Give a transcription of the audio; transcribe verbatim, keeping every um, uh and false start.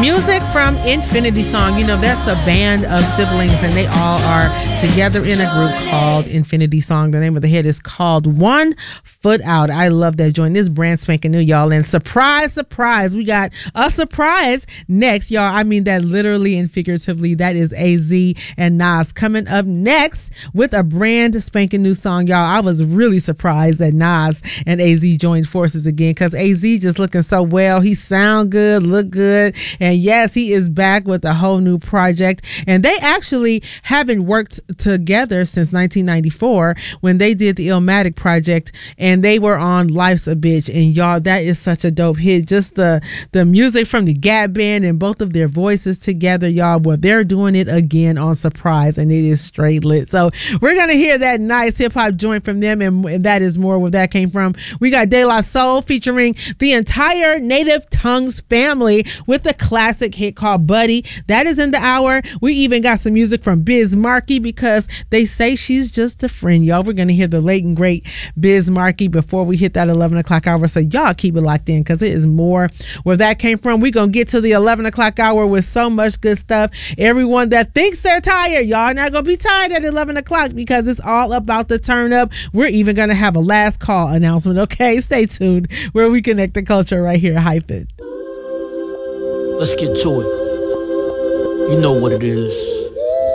Music from Infinity Song. You know, that's a band of siblings, and they all are together in a group called Infinity Song. The name of the hit is called One Foot Out. I love that joint. This brand spanking new, y'all. And surprise, surprise, we got a surprise next, y'all. I mean that literally and figuratively. That is A Z and Nas coming up next with a brand spanking new song, y'all. I was really surprised that Nas and A Z joined forces again, because A Z just looking so well. He sound good, look good. And yes, he is back with a whole new project. And they actually haven't worked together since nineteen ninety-four when they did the Illmatic project, and they were on Life's a Bitch. And y'all, that is such a dope hit. Just the the music from the Gap Band and both of their voices together, y'all. Well, they're doing it again on Surprise, and it is straight lit. So we're gonna hear that nice hip hop joint from them, and, and that is more where that came from. We got De La Soul featuring the entire Native Tongues family with the classic hit called Buddy. That is in the hour. We even got some music from Biz Markie, because they say she's just a friend, y'all. We're going to hear the late and great Biz Markie before we hit that eleven o'clock hour. So y'all keep it locked in, because it is more where that came from. We're going to get to the eleven o'clock hour with so much good stuff. Everyone that thinks they're tired, y'all not going to be tired at eleven o'clock, because it's all about the turn up. We're even going to have a last call announcement. Okay, stay tuned, where we connect the culture right here. Hype it. Let's get to it. You know what it is.